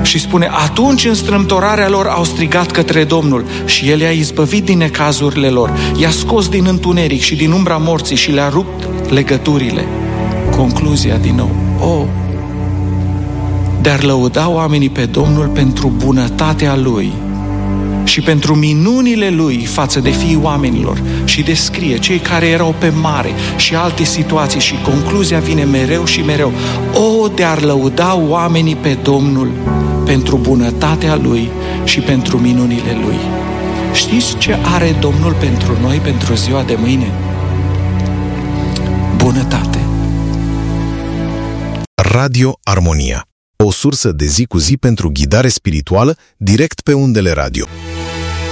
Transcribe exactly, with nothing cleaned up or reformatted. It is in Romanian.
Și spune, atunci în strâmtorarea lor au strigat către Domnul și El i-a izbăvit din necazurile lor, i-a scos din întuneric și din umbra morții și le-a rupt legăturile. Concluzia din nou, oh, de-ar lăuda oamenii pe Domnul pentru bunătatea Lui și pentru minunile Lui față de fiii oamenilor, și descrie cei care erau pe mare și alte situații, și concluzia vine mereu și mereu, o, de-ar lăuda oamenii pe Domnul pentru bunătatea Lui și pentru minunile Lui. Știți ce are Domnul pentru noi, pentru ziua de mâine? Bunătate. Radio Armonia, o sursă de zi cu zi pentru ghidare spirituală direct pe undele radio.